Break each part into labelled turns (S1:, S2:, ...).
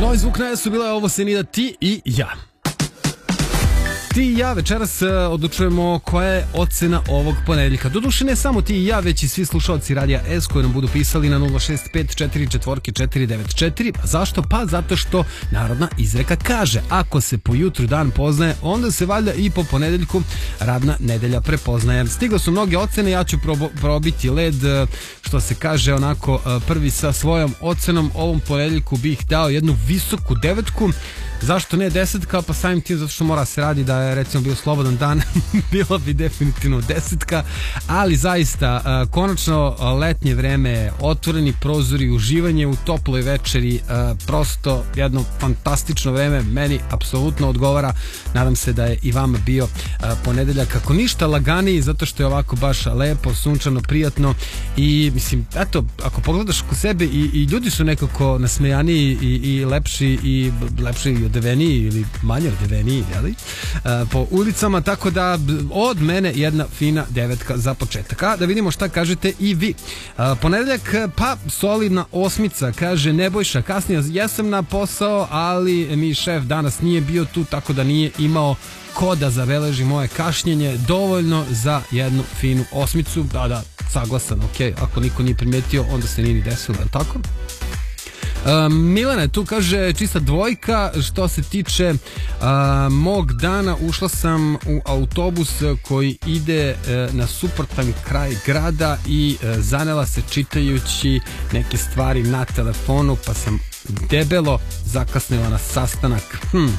S1: Novi zvuk na jesu, bila je ovo Senida, ti i ja. Ti i ja večeras odlučujemo koja je ocena ovog ponedeljka. Doduše ne samo ti i ja, već i svi slušalci Radija S koji nam budu pisali na 065449494. Zašto? Pa zato što narodna izreka kaže: ako se po jutru dan poznaje, onda se valjda i po ponedeljku radna nedelja prepoznaje. Stigle su mnoge ocene, ja ću probiti led, što se kaže onako prvi sa svojom ocenom. Ovom ponedeljku bih dao jednu visoku 9. Zašto ne 10? Pa samim tim zato što mora se radi da je recimo bio slobodan dan bilo bi definitivno 10, ali zaista konačno letnje vreme, otvoreni prozori, uživanje u toploj večeri, prosto jedno fantastično vreme, meni apsolutno odgovara. Nadam se da je i vama bio ponedeljak kako ništa laganiji, zato što je ovako baš lepo, sunčano, prijatno i mislim, eto, ako pogledaš oko sebe i ljudi su nekako nasmejaniji i lepši i odeveniji ili manje odeveniji, jeli? Po ulicama, tako da od mene jedna fina 9 za početak. A da vidimo šta kažete i vi. Ponedeljak, pa solidna 8, kaže Nebojša. Kasnije jesam na posao, ali mi šef danas nije bio tu, tako da nije imao ko da zabeleži moje kašnjenje. Dovoljno za jednu finu 8. Da, saglasan, ok. Ako niko nije primetio, onda se nije ni desilo, je li tako? Milena tu kaže čista 2. Što se tiče mog dana, ušla sam u autobus koji ide na suprotan kraj grada i zanela se čitajući neke stvari na telefonu, pa sam debelo zakasnila na sastanak.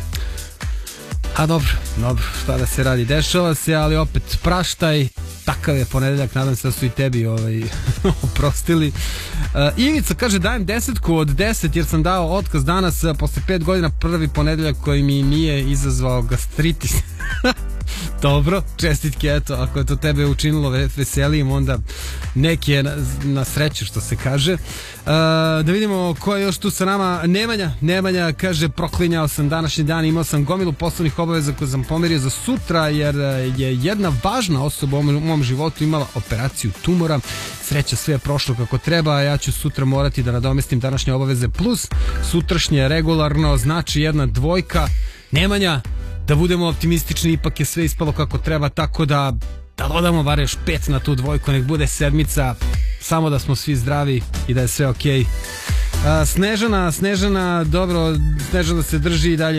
S1: A dobro, šta da se radi, dešava se, ali opet praštaj, takav je ponedeljak, nadam se da su i tebi oprostili. Ivica kaže dajem 10 od 10 jer sam dao otkaz danas posle 5 godina, prvi ponedeljak koji mi nije izazvao gastritis. Dobro, čestitke, eto, ako je to tebe učinilo veselijim, onda neki je na sreću, što se kaže. Da vidimo ko je još tu sa nama. Nemanja kaže proklinjao sam današnji dan, imao sam gomilu poslovnih obaveza koje sam pomerio za sutra jer je jedna važna osoba u mom životu imala operaciju tumora. Sreća, sve je prošlo kako treba, a ja ću sutra morati da nadomestim današnje obaveze plus sutrašnje regularno, znači jedna 2. Nemanja, da budemo optimistični, ipak je sve ispalo kako treba, tako da dodamo bar još 5 na tu 2, nek bude 7, samo da smo svi zdravi i da je sve okej. Snežana, dobro, Snežana se drži i dalje